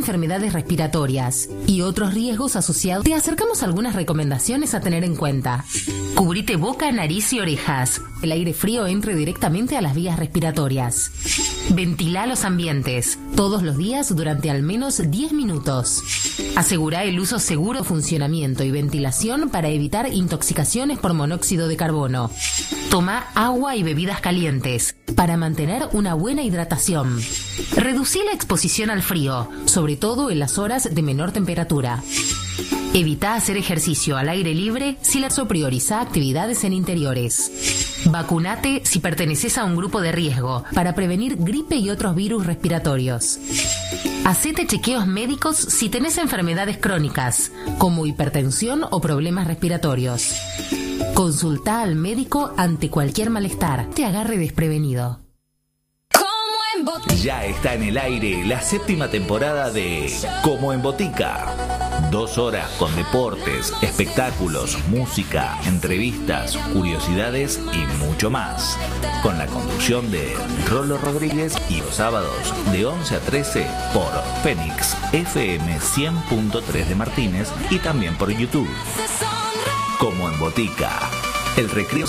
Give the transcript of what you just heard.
enfermedades respiratorias y otros riesgos asociados, te acercamos algunas recomendaciones a tener en cuenta. Cubrite boca, nariz y orejas. El aire frío entre directamente a las vías respiratorias. Ventila los ambientes todos los días durante al menos 10 minutos. Asegura el uso seguro, funcionamiento y ventilación para evitar intoxicaciones por monóxido de carbono. Toma agua y bebidas calientes para mantener una buena hidratación. Reducí la exposición al frío, sobre todo en las horas de menor temperatura. Evita hacer ejercicio al aire libre si prioriza actividades en interiores. Vacunate si perteneces a un grupo de riesgo para prevenir gripe y otros virus respiratorios. Hacete chequeos médicos si tenés enfermedades crónicas, como hipertensión o problemas respiratorios. Consulta al médico ante cualquier malestar. Te agarre desprevenido. Ya está en el aire la 7ª temporada de Como en Botica. 2 horas con deportes, espectáculos, música, entrevistas, curiosidades y mucho más. Con la conducción de Rolo Rodríguez y los sábados de 11 a 13 por Fénix FM 100.3 de Martínez y también por YouTube. Como en Botica, el recreo